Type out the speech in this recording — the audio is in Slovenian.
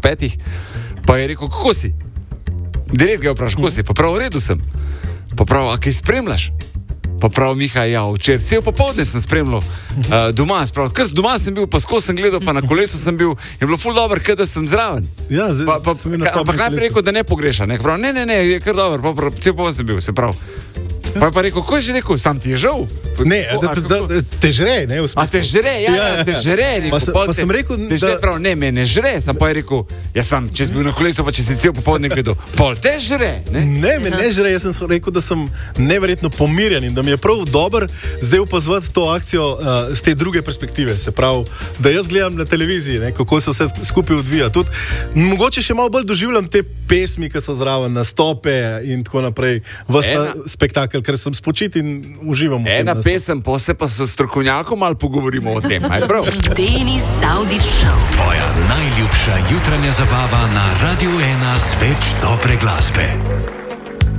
5, pa je rekel, kako si? Direkt ga vprašal, kako si? Pa prav, v redu sem. Pa prav, a kaj spremljaš? Pa prav, Miha, ja, včeraj cel popoldne sem spremljal doma, doma sem bil, pa skozi sem gledal, pa na kolesu sem bil, je bilo ful dobro, da sem zraven. Ja, pa najprej rekel, da ne pogreša, ne, prav, ne, je kar dobro, pa cel popoldne sem bil, se prav. Pa je pa rekel, ko je že rekel, sam ti je žal? Ne, da te žre, ne, v smislu. A te žre, ja, te žre, rekel. Pa sem rekel, te žre, prav, ne, me ne žre, sam pa je rekel, jaz sem, če si bil na kolesu, pa če si cel popoldne gledal, pol te žre, ne? Ne, me ne žre, jaz sem rekel, da sem neverjetno pomirjen in da mi je prav dober zdaj opazovati to akcijo z te druge perspektive, se pravi, da jaz gledam na televiziji, ne, kako se vse skupaj odvija. Tudi, mogoče še malo bolj doživljam te pesmi, ki so zraven, nastope in tako naprej, spektakel, ker sem spočit in uživam v tem. Ena pesem, pa se strokovnjakom malo pogovorimo o tem, aj prav? Denis Avdić Show. Tvoja najljubša jutranja zabava na Radio 1 z več dobre glasbe.